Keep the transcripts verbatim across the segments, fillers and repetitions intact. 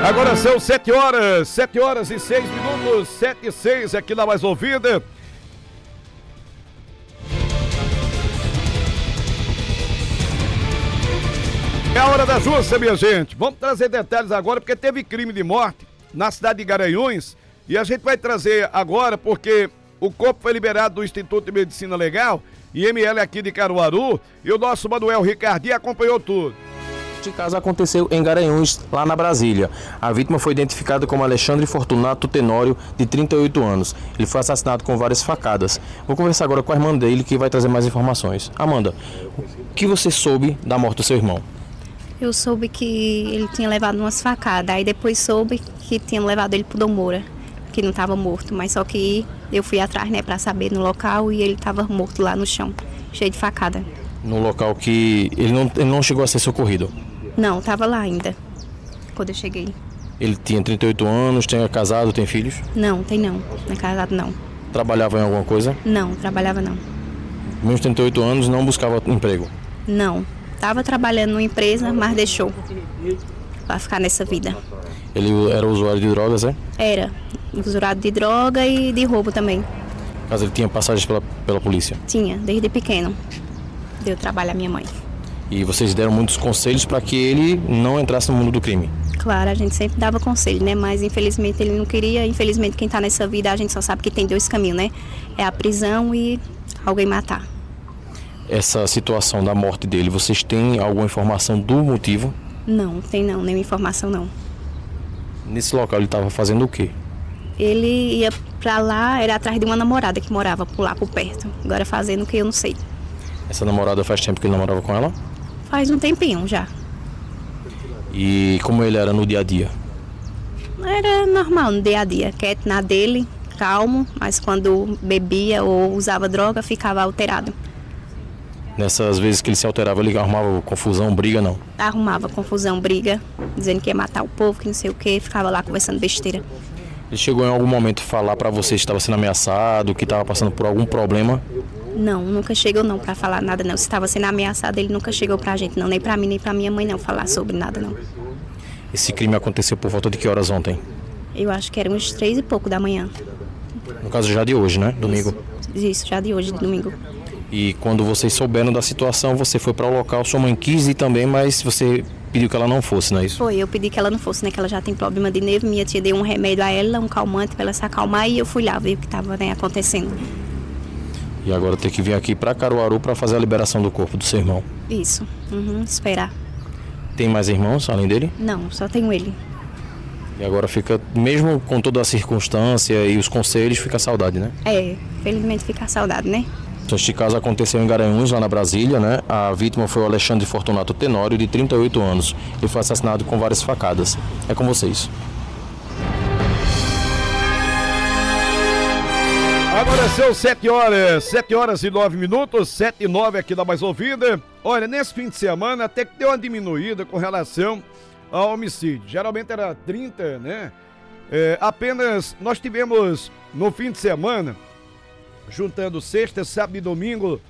Agora são sete horas, sete horas e seis minutos, sete e seis aqui na Mais Ouvida. É a hora da justiça, minha gente. Vamos trazer detalhes agora, porque teve crime de morte na cidade de Garanhuns. E a gente vai trazer agora, porque o corpo foi liberado do Instituto de Medicina Legal, I M L aqui de Caruaru, e o nosso Manuel Ricardinho acompanhou tudo. Este caso aconteceu em Garanhuns, lá na Brasília. A vítima foi identificada como Alexandre Fortunato Tenório, de trinta e oito anos. Ele foi assassinado com várias facadas. Vou conversar agora com a irmã dele, que vai trazer mais informações. Amanda, o que você soube da morte do seu irmão? Eu soube que ele tinha levado umas facadas, aí depois soube que tinham levado ele pro Dom Moura, que não estava morto, mas só que eu fui atrás, né, para saber no local e ele estava morto lá no chão, cheio de facada. No local que ele não, ele não chegou a ser socorrido? Não, estava lá ainda, quando eu cheguei. Ele tinha trinta e oito anos, tem casado, tem filhos? Não, tem não, não é casado não. Trabalhava em alguma coisa? Não, trabalhava não. Mesmo trinta e oito anos, não buscava emprego? Não, estava trabalhando numa empresa, mas deixou para ficar nessa vida. Ele era usuário de drogas, é? Era, usuário de droga e de roubo também. Caso ele tinha passagens pela, pela polícia? Tinha, desde pequeno. Deu trabalho à minha mãe. E vocês deram muitos conselhos para que ele não entrasse no mundo do crime? Claro, a gente sempre dava conselho, né? Mas infelizmente ele não queria. Infelizmente quem está nessa vida, a gente só sabe que tem dois caminhos, né? É a prisão e alguém matar. Essa situação da morte dele, vocês têm alguma informação do motivo? Não, tem não, nenhuma informação não. Nesse local ele estava fazendo o quê? Ele ia pra lá, era atrás de uma namorada que morava por lá, por perto. Agora fazendo o que eu não sei. Essa namorada faz tempo que ele namorava com ela? Faz um tempinho já. E como ele era no dia a dia? Era normal no dia a dia, quieto na dele, calmo, mas quando bebia ou usava droga ficava alterado. Nessas vezes que ele se alterava, ele arrumava confusão, briga, não? Arrumava confusão, briga, dizendo que ia matar o povo, que não sei o que, ficava lá conversando besteira. Ele chegou em algum momento a falar pra você que estava sendo ameaçado, que estava passando por algum problema? Não, nunca chegou não pra falar nada não. Se estava sendo ameaçado, ele nunca chegou pra gente não, nem pra mim, nem pra minha mãe não, falar sobre nada não. Esse crime aconteceu por volta de que horas ontem? Eu acho que era uns três e pouco da manhã. No caso já de hoje, né? Domingo? Isso, isso já de hoje, de domingo. E quando vocês souberam da situação, você foi para o local, sua mãe quis ir também, mas você pediu que ela não fosse, não é isso? Foi, eu pedi que ela não fosse, né? Que ela já tem problema de nervo, minha tia deu um remédio a ela, um calmante para ela se acalmar e eu fui lá ver o que estava, né, acontecendo. E agora tem que vir aqui para Caruaru para fazer a liberação do corpo do seu irmão. Isso, uhum, esperar. Tem mais irmãos além dele? Não, só tenho ele. E agora fica, mesmo com toda a circunstância e os conselhos, fica a saudade, né? É, felizmente fica a saudade, né? Este caso aconteceu em Garanhuns, lá na Brasília, né? A vítima foi o Alexandre Fortunato Tenório, de trinta e oito anos. Ele foi assassinado com várias facadas. É com vocês. Agora são sete horas, sete horas e nove minutos, sete e nove aqui da Mais Ouvida. Olha, nesse fim de semana até que deu uma diminuída com relação ao homicídio. Geralmente era trinta, né? É, apenas nós tivemos no fim de semana, juntando sexta, sábado e domingo,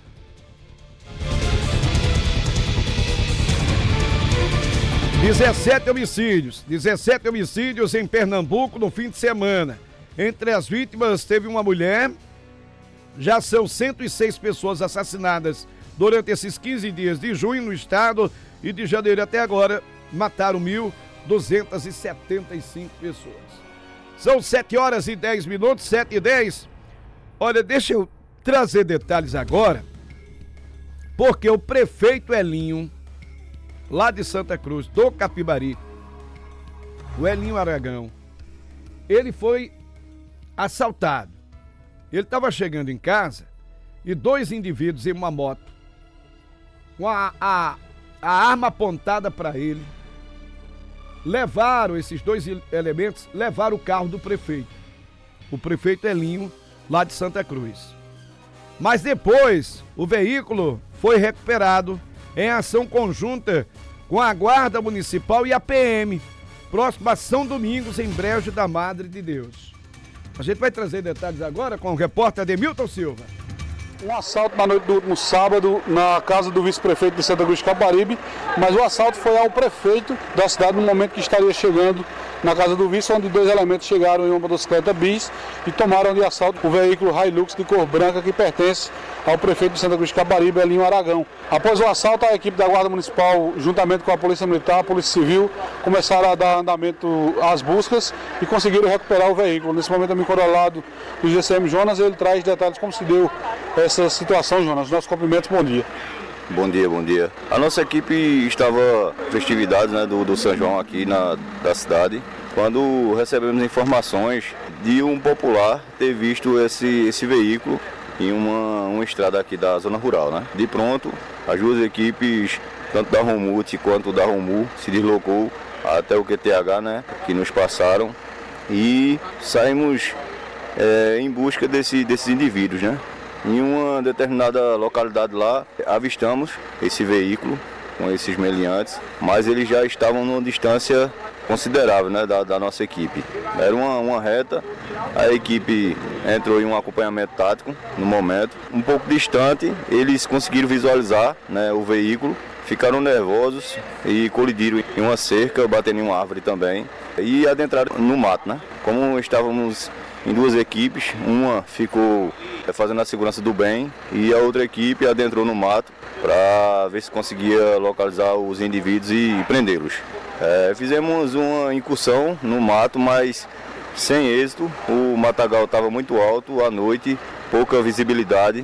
dezessete homicídios. dezessete homicídios em Pernambuco no fim de semana. Entre as vítimas teve uma mulher. Já são cento e seis pessoas assassinadas durante esses quinze dias de junho no estado, e de janeiro até agora mataram mil duzentas e setenta e cinco pessoas. São sete horas e dez minutos, sete e dez. Olha, deixa eu trazer detalhes agora, porque o prefeito Elinho, lá de Santa Cruz, do Capibari, o Elinho Aragão, ele foi assaltado. Ele estava chegando em casa e dois indivíduos em uma moto, com a, a, a arma apontada para ele, levaram esses dois elementos, levaram o carro do prefeito, o prefeito Elinho, lá de Santa Cruz. Mas depois, o veículo foi recuperado em ação conjunta com a Guarda Municipal e a P M, próximo a São Domingos, em Brejo da Madre de Deus. A gente vai trazer detalhes agora com o repórter Ademilton Silva. Um assalto na noite do último sábado na casa do vice-prefeito de Santa Cruz de Capibaribe, mas o assalto foi ao prefeito da cidade no momento que estaria chegando na casa do vice, onde dois elementos chegaram em uma motocicleta bis e tomaram de assalto o veículo Hilux de cor branca que pertence ao prefeito de Santa Cruz de Caparibe, Elinho Aragão. Após o assalto, a equipe da Guarda Municipal, juntamente com a Polícia Militar, a Polícia Civil, começaram a dar andamento às buscas e conseguiram recuperar o veículo. Nesse momento, eu me encontro ao lado do G C M Jonas, ele traz detalhes como se deu essa situação, Jonas. Nossos cumprimentos, bom dia. Bom dia, bom dia. A nossa equipe estava festividades, né, do, do São João aqui na da cidade, quando recebemos informações de um popular ter visto esse, esse veículo em uma, uma estrada aqui da zona rural, né? De pronto, as duas equipes, tanto da Romute quanto da Romu, se deslocou até o Q T H, né, que nos passaram, e saímos é, em busca desse, desses indivíduos, né? Em uma determinada localidade lá, avistamos esse veículo com esses meliantes, mas eles já estavam numa distância considerável, né, da, da nossa equipe. Era uma, uma reta, a equipe entrou em um acompanhamento tático no momento. Um pouco distante, eles conseguiram visualizar, né, o veículo, ficaram nervosos e colidiram em uma cerca, batendo em uma árvore também, e adentraram no mato, né? Como estávamos em duas equipes, uma ficou fazendo a segurança do bem e a outra equipe adentrou no mato para ver se conseguia localizar os indivíduos e prendê-los. É, fizemos uma incursão no mato, mas sem êxito. O matagal estava muito alto à noite, pouca visibilidade,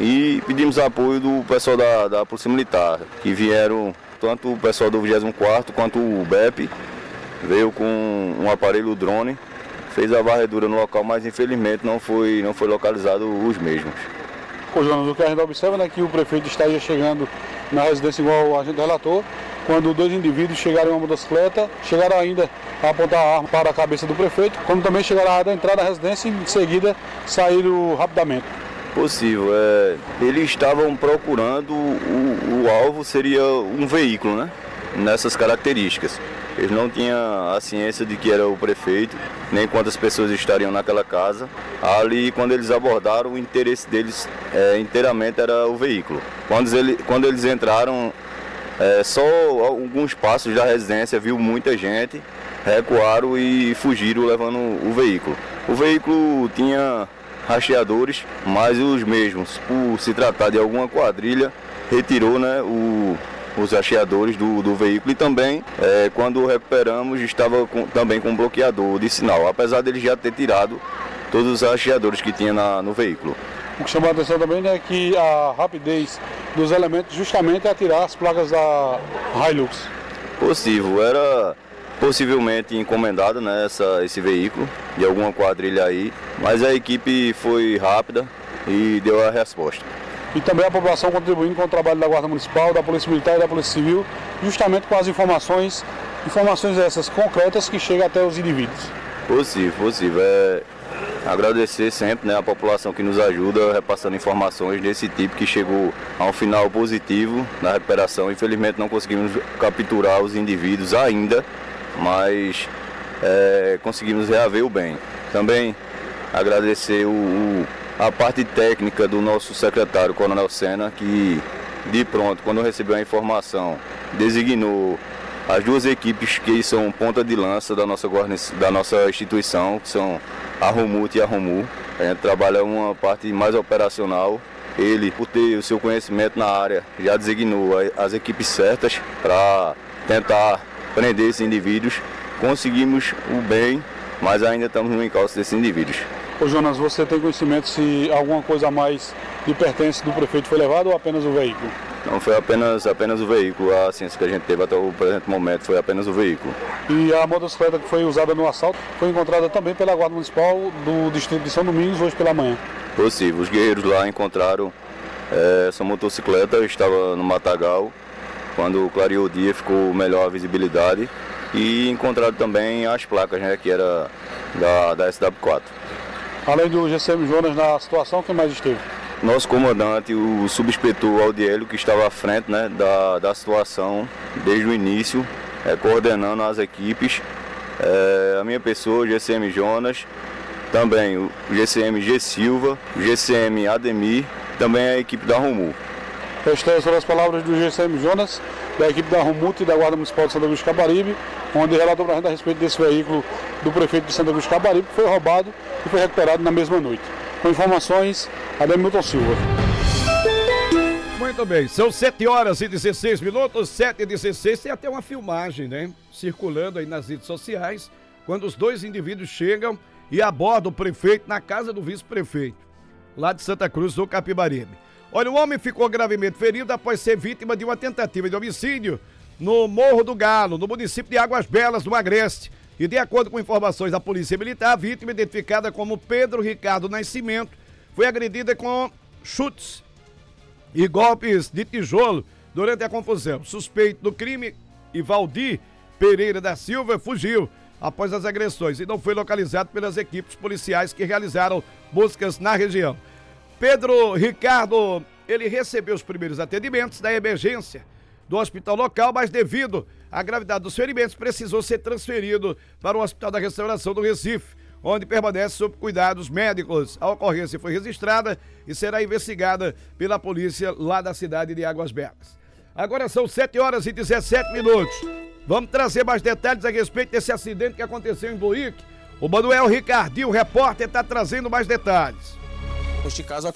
e pedimos apoio do pessoal da, da Polícia Militar, que vieram, tanto o pessoal do vigésimo quarto quanto o B E P, veio com um aparelho drone, fez a varredura no local, mas infelizmente não foi, não foi localizado os mesmos. Ô, Jonas, o que a gente observa, né, que o prefeito estaria chegando na residência igual a gente relatou, quando dois indivíduos chegaram em uma motocicleta, chegaram ainda a apontar a arma para a cabeça do prefeito, como também chegaram a entrar na residência e em seguida saíram rapidamente. Possível, é, eles estavam procurando, o, o alvo seria um veículo, né, nessas características. Eles não tinham a ciência de que era o prefeito, nem quantas pessoas estariam naquela casa. Ali, quando eles abordaram, o interesse deles é, inteiramente era o veículo. Quando, ele, quando eles entraram, é, só alguns passos da residência, viu muita gente, recuaram e fugiram levando o veículo. O veículo tinha rastreadores, mas os mesmos, por se tratar de alguma quadrilha, retirou, né, o... os rastreadores do, do veículo, e também, é, quando recuperamos, estava com, também com bloqueador de sinal, apesar dele já ter tirado todos os rastreadores que tinha na, no veículo. O que chamou a atenção também é que a rapidez dos elementos justamente é atirar as placas da Hilux. Possível, era possivelmente encomendado, né, essa, esse veículo de alguma quadrilha aí, mas a equipe foi rápida e deu a resposta. E também a população contribuindo com o trabalho da Guarda Municipal, da Polícia Militar e da Polícia Civil, justamente com as informações, informações essas concretas que chegam até os indivíduos. Possível, possível. É agradecer sempre, né, a população que nos ajuda repassando informações desse tipo, que chegou a um final positivo na recuperação. Infelizmente não conseguimos capturar os indivíduos ainda, mas é, conseguimos reaver o bem. Também agradecer o, o a parte técnica do nosso secretário, Coronel Sena, que de pronto, quando recebeu a informação, designou as duas equipes que são ponta de lança da nossa, da nossa instituição, que são a Romute e a Romu. A gente trabalha uma parte mais operacional. Ele, por ter o seu conhecimento na área, já designou as equipes certas para tentar prender esses indivíduos. Conseguimos o bem, mas ainda estamos no encalço desses indivíduos. Ô Jonas, você tem conhecimento se alguma coisa a mais de pertence do prefeito foi levado ou apenas o veículo? Não, foi apenas, apenas o veículo. A ciência que a gente teve até o presente momento foi apenas o veículo. E a motocicleta que foi usada no assalto foi encontrada também pela Guarda Municipal do Distrito de São Domingos hoje pela manhã? Possível. Os guerreiros lá encontraram é, essa motocicleta, estava no matagal. Quando clareou o dia, ficou melhor a visibilidade. E encontraram também as placas, né, que era da, da S W quatro. Além do G C M Jonas na situação, quem mais esteve? Nosso comandante, o subinspetor Aldielio, que estava à frente, né, da, da situação desde o início, é, coordenando as equipes. É, a minha pessoa, o G C M Jonas, também o G C M G Silva, o G C M Ademir, também a equipe da Romu. Estas foram as palavras do G C M Jonas, da equipe da Rumute e da Guarda Municipal de Santa Cruz de Capibaribe, onde relatou para a gente a respeito desse veículo do prefeito de Santa Cruz de Capibaribe, que foi roubado e foi recuperado na mesma noite. Com informações, Ademilton Silva. Muito bem, são sete horas e dezesseis minutos, sete e dezesseis, tem até uma filmagem, né? Circulando aí nas redes sociais, quando os dois indivíduos chegam e abordam o prefeito na casa do vice-prefeito, lá de Santa Cruz do Capibaribe. Olha, o homem ficou gravemente ferido após ser vítima de uma tentativa de homicídio no Morro do Galo, no município de Águas Belas, do Agreste. E de acordo com informações da Polícia Militar, a vítima, identificada como Pedro Ricardo Nascimento, foi agredida com chutes e golpes de tijolo durante a confusão. Suspeito do crime, Ivaldir Pereira da Silva, fugiu após as agressões e não foi localizado pelas equipes policiais que realizaram buscas na região. Pedro Ricardo, ele recebeu os primeiros atendimentos da emergência do hospital local, mas devido à gravidade dos ferimentos, precisou ser transferido para o Hospital da Restauração do Recife, onde permanece sob cuidados médicos. A ocorrência foi registrada e será investigada pela polícia lá da cidade de Águas Belas. Agora são sete horas e dezessete minutos. Vamos trazer mais detalhes a respeito desse acidente que aconteceu em Buíque. O Manuel Ricardinho, o repórter, está trazendo mais detalhes. Este caso